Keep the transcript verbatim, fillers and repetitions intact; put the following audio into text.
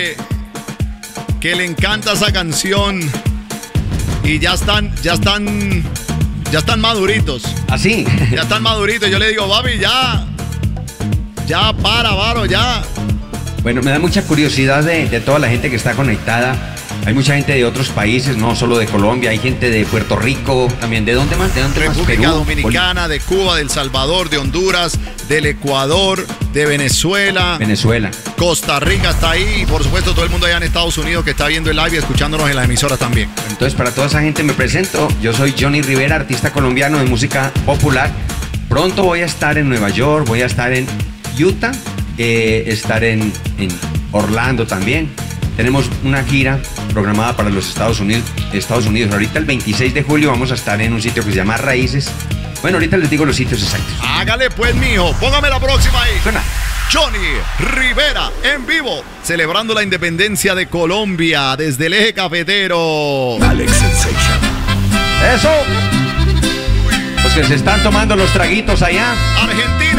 que le encanta esa canción y ya están, ya están, ya están maduritos. ¿Así? Ya están maduritos. Yo le digo, papi, ya, ya para, varo, ya. Bueno, me da mucha curiosidad de, de toda la gente que está conectada. Hay mucha gente de otros países, no solo de Colombia, hay gente de Puerto Rico, también. ¿De dónde más? ¿De dónde más? República Perú, Dominicana, de Cuba, de El Salvador, de Honduras, del Ecuador, de Venezuela. Venezuela. Costa Rica está ahí y por supuesto todo el mundo allá en Estados Unidos que está viendo el live y escuchándonos en las emisoras también. Entonces, para toda esa gente me presento. Yo soy Johnny Rivera, artista colombiano de música popular. Pronto voy a estar en Nueva York, voy a estar en Utah, eh, estar en, en Orlando también. Tenemos una gira programada para los Estados Unidos, Estados Unidos. Ahorita el veintiséis de julio vamos a estar en un sitio que se llama Raíces. Bueno, ahorita les digo los sitios exactos. Hágale pues, mijo. Póngame la próxima ahí. Suena. Johnny Rivera en vivo, celebrando la independencia de Colombia desde el eje cafetero. Alex Sensation. ¡Eso! Los que se están tomando los traguitos allá. Argentina.